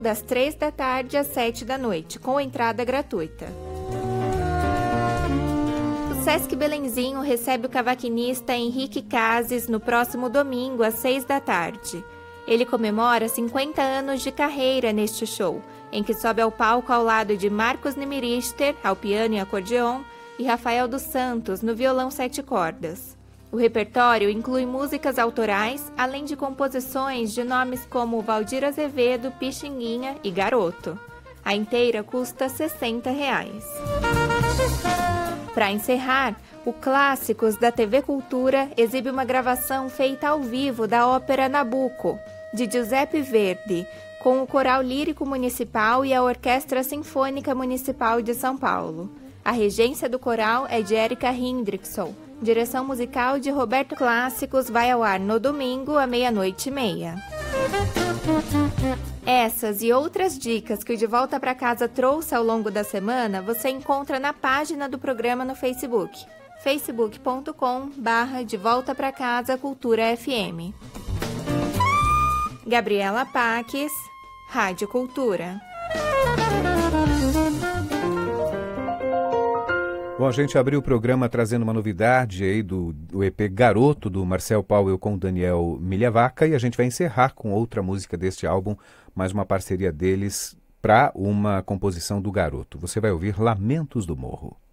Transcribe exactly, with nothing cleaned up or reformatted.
das três da tarde às sete da noite, com entrada gratuita. O Sesc Belenzinho recebe o cavaquinista Henrique Cases no próximo domingo, às seis da tarde. Ele comemora cinquenta anos de carreira neste show, em que sobe ao palco ao lado de Marcos Nimirister, ao piano e acordeon, e Rafael dos Santos, no violão sete cordas. O repertório inclui músicas autorais, além de composições de nomes como Valdir Azevedo, Pixinguinha e Garoto. A inteira custa sessenta reais. Para encerrar, o Clássicos da T V Cultura exibe uma gravação feita ao vivo da ópera Nabucco, de Giuseppe Verdi, com o Coral Lírico Municipal e a Orquestra Sinfônica Municipal de São Paulo. A regência do coral é de Érica Hindrickson. Direção musical de Roberto. Clássicos vai ao ar no domingo, à meia-noite e meia. Essas e outras dicas que o De Volta para Casa trouxe ao longo da semana, você encontra na página do programa no Facebook, facebook ponto com barra De Volta para Casa Cultura F M. Gabriela Paques, Rádio Cultura. Bom, a gente abriu o programa trazendo uma novidade aí do, do E P Garoto, do Marcel Powell com Daniel Milhavaca, e a gente vai encerrar com outra música deste álbum, mais uma parceria deles para uma composição do Garoto. Você vai ouvir Lamentos do Morro.